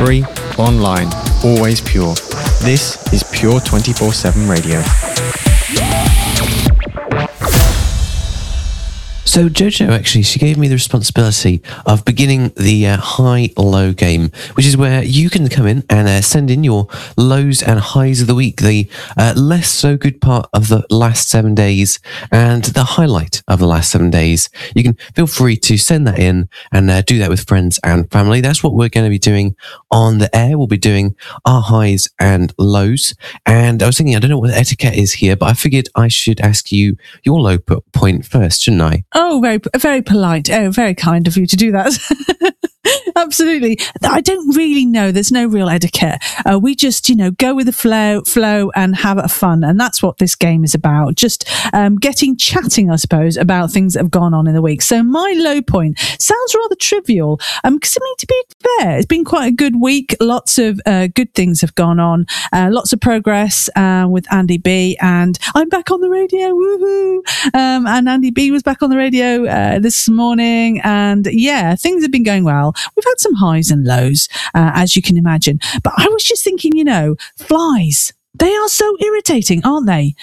Free, online, always pure. This is Pure 24/7 Radio. So Jojo, actually, she gave me the responsibility of beginning the high-low game, which is where you can come in and send in your lows and highs of the week, the less so good part of the last 7 days, and the highlight of the last 7 days. You can feel free to send that in and do that with friends and family. That's what we're going to be doing on the air. We'll be doing our highs and lows. And I was thinking, I don't know what the etiquette is here, but I figured I should ask you your low point first, shouldn't I? Oh, very polite. Oh, very kind of you to do that. Absolutely. I don't really know. There's no real etiquette. We just, go with the flow and have fun. And that's what this game is about. Just chatting, I suppose, about things that have gone on in the week. So my low point sounds rather trivial. Because, to be fair, it's been quite a good week. Lots of good things have gone on. Lots of progress with Andy B. And I'm back on the radio. Woohoo! And Andy B was back on the radio this morning. And yeah, things have been going well. We've had some highs and lows, as you can imagine. But I was just thinking, flies. They are so irritating, aren't they?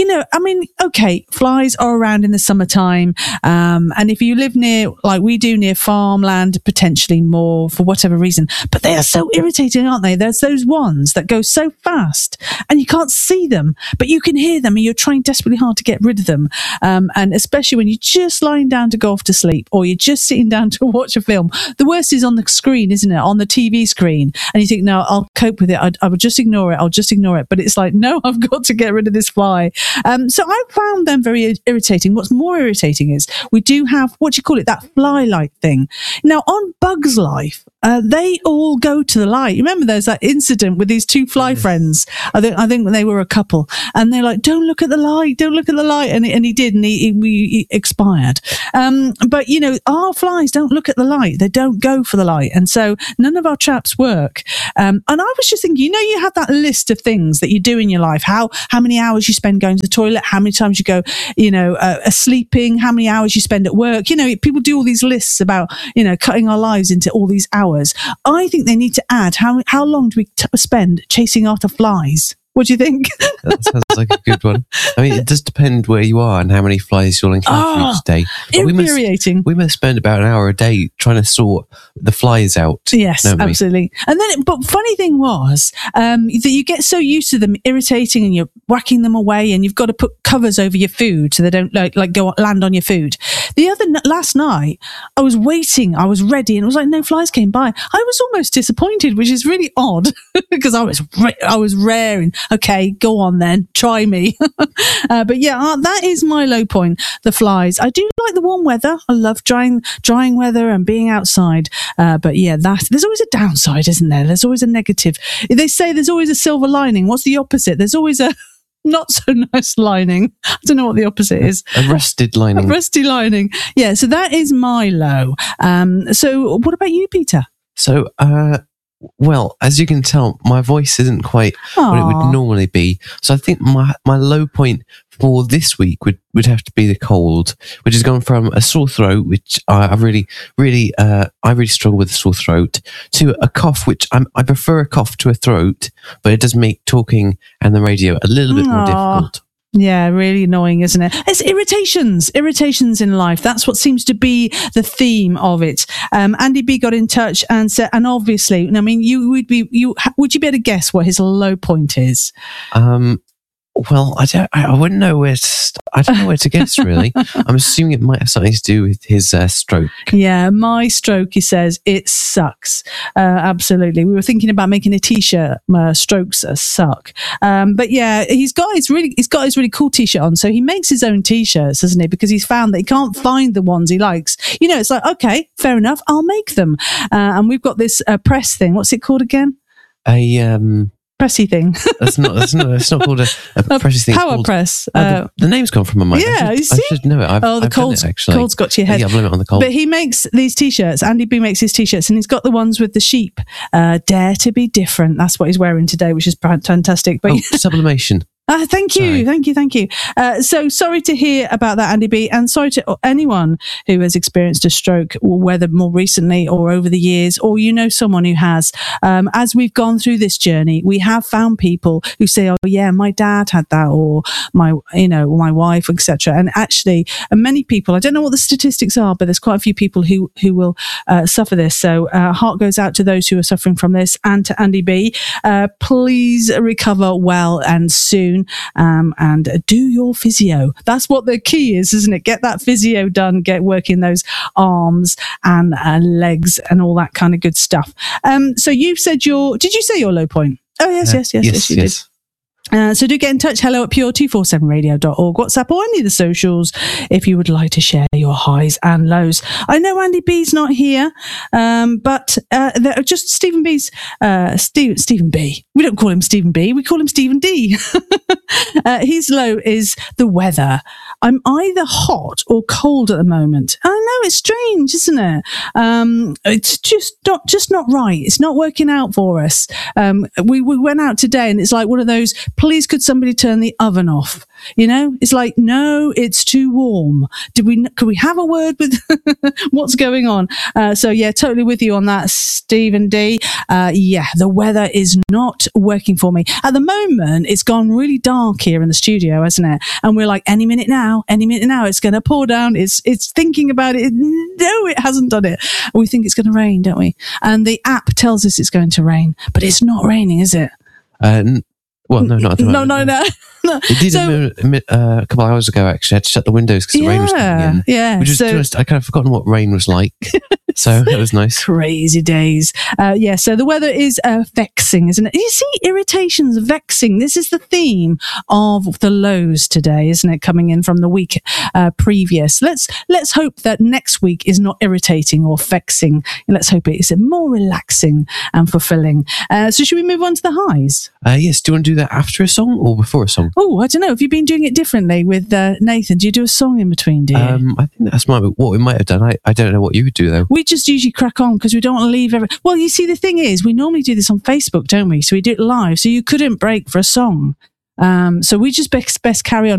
Okay, flies are around in the summertime. And if you live near, like we do, near farmland, potentially more for whatever reason. But they are so irritating, aren't they? There's those ones that go so fast and you can't see them, but you can hear them and you're trying desperately hard to get rid of them. And especially when you're just lying down to go off to sleep or you're just sitting down to watch a film. The worst is on the screen, isn't it? On the TV screen. And you think, no, I'll cope with it. I will just ignore it. I'll just ignore it. But it's like, no, I've got to get rid of this fly. So I found them very irritating. What's more irritating is we do have, that fly light thing. Now, on Bug's Life, they all go to the light. You remember there's that incident with these two fly friends. I think they were a couple. And they're like, don't look at the light, don't look at the light. And he did, and he expired. But, our flies don't look at the light. They don't go for the light. And so none of our traps work. And I was just thinking, you have that list of things that you do in your life, how many hours you spend going to the toilet, how many times you go, sleeping, how many hours you spend at work. People do all these lists about, cutting our lives into all these hours. I think they need to add how long do we spend chasing after flies? What do you think? That sounds like a good one. It does depend where you are and how many flies you'll encounter each day. Infuriating. We must spend about an hour a day trying to sort the flies out. Yes, absolutely. And then, but funny thing was that you get so used to them irritating and you're whacking them away and you've got to put covers over your food so they don't land on your food. Last night, I was waiting, I was ready, and it was like no flies came by. I was almost disappointed, which is really odd because I was raring. Okay, go on then, try me. But yeah, that is my low point, the flies. I do like the warm weather. I love drying weather and being outside. But yeah, there's always a downside, isn't there? There's always a negative. They say there's always a silver lining. What's the opposite? There's always a not so nice lining. I don't know what the opposite is. A rusted lining. A rusty lining. Yeah, so that is my low. So what about you, Peter? So, well, as you can tell, my voice isn't quite what it would normally be. So I think my low point for this week would have to be the cold, which has gone from a sore throat, which I really struggle with a sore throat, to a cough, which I prefer a cough to a throat, but it does make talking and the radio a little bit more difficult. Yeah, really annoying, isn't it? It's irritations in life. That's what seems to be the theme of it. Andy B got in touch and said, and obviously, would you be able to guess what his low point is? Well, I wouldn't know where to I don't know where to guess, really. I'm assuming it might have something to do with his stroke. Yeah, my stroke, he says, it sucks. Absolutely. We were thinking about making a t-shirt, strokes suck. But yeah, he's got his really cool t-shirt on. So he makes his own t-shirts, doesn't he? Because he's found that he can't find the ones he likes. It's like, okay, fair enough, I'll make them. And we've got this press thing. What's it called again? Pressy thing. That's not called a pressy thing. Power press. The name's gone from my mind. Yeah, I should know it. The cold's got to your head. Yeah, I blame it on the cold. But he makes these t-shirts. Andy B makes his t-shirts, and he's got the ones with the sheep. Dare to be different. That's what he's wearing today, which is fantastic. But sublimation. Thank you. So sorry to hear about that, Andy B, and sorry to anyone who has experienced a stroke, whether more recently or over the years, or someone who has. As we've gone through this journey, we have found people who say, "Oh yeah, my dad had that," or my wife, etc. And actually, many people, I don't know what the statistics are, but there's quite a few people who will suffer this. So heart goes out to those who are suffering from this, and to Andy B. Please recover well and soon. And do your physio. That's what the key is, isn't it? Get that physio done, get working those arms and legs and all that kind of good stuff. So you said did you say your low point? Oh, yes, you did. So do get in touch. Hello at pure247radio.org, WhatsApp, or any of the socials if you would like to share your highs and lows. I know Andy B's not here, but just Stephen B's Stephen B. We don't call him Stephen B. We call him Stephen D. His low is the weather. I'm either hot or cold at the moment. I know, it's strange, isn't it? It's just not right. It's not working out for us. We went out today, and it's like one of those, please could somebody turn the oven off? It's like, no, it's too warm. Could we have a word with what's going on? So yeah, totally with you on that, Stephen D. The weather is not working for me. At the moment, it's gone really dark here in the studio, hasn't it? And we're like, any minute now, it's going to pour down. It's thinking about it. No, it hasn't done it. We think it's going to rain, don't we? And the app tells us it's going to rain, but it's not raining, is it? Well, no, not at the moment. No. It did a couple of hours ago, actually. I had to shut the windows because the rain was coming in. Yeah. Which is, to be honest, I kind of forgotten what rain was like. So that was nice. Crazy days. So the weather is vexing, isn't it? You see, irritations, vexing. This is the theme of the lows today, isn't it? Coming in from the week previous. Let's hope that next week is not irritating or vexing. Let's hope it is more relaxing and fulfilling. So should we move on to the highs? Yes. Do you want to do that after a song or before a song? Oh, I don't know. Have you been doing it differently with Nathan? Do you do a song in between, do you? I think that's what we might have done. I don't know what you would do, though. We just usually crack on because we don't want to leave Well, you see, the thing is, we normally do this on Facebook, don't we? So we do it live. So you couldn't break for a song. So we just best carry on.